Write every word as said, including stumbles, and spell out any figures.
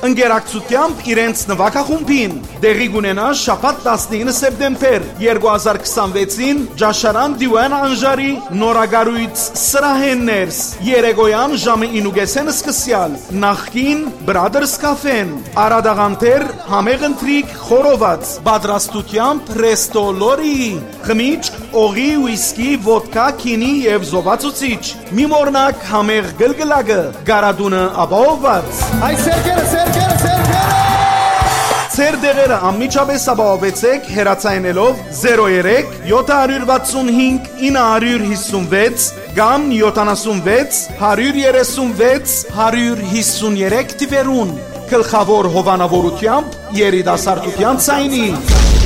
ընկերակցությամբ իրենց նվագախումբին։ Դեղի կունենա շաբաթ տասնինը սեպտեմբեր երկու հազար քսանվեցին Ջաշարան Դիվան Անժարի նորագարույց սրահեններս երեկոյան ժամը ինուգեսեն սկսյալ նախքին Brothers Cafe-ն Արադաղանտեր համեղընտրիկ խորոված պատրաստությամբ Resto Lori խմիչք օղի ուիսկի ոդկա քինի եւ զովացուցիչ մի մորնակ համեղ գլգլագը գարադունը ապահովված Այ սերկերը սերկերը սերկերը Ձեր դեղերը անմիջապես ապահովեցեք հեռացայինելով զերո երեք յոթ վաթսուն հինգ ինը հիսունվեց կամ յոթանասունվեց հարյուր երեսունվեց հարյուր հիսուներեք թվերուն գլխավոր հովանավորությամբ երիտասարդության ցայնի